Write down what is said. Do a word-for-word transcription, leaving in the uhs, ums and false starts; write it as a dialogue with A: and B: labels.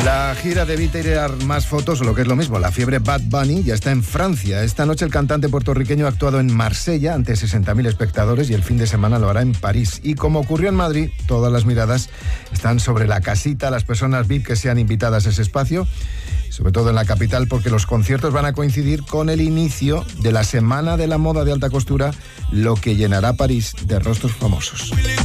A: La gira de Evita ir a más fotos, o lo que es lo mismo, la fiebre Bad Bunny ya está en Francia. Esta noche el cantante puertorriqueño ha actuado en Marsella ante sesenta mil espectadores y el fin de semana lo hará en París. Y como ocurrió en Madrid, todas las miradas están sobre la casita, las personas V I P que sean invitadas a ese espacio, sobre todo en la capital, porque los conciertos van a coincidir con el inicio de la Semana de la Moda de Alta Costura, lo que llenará París de rostros famosos.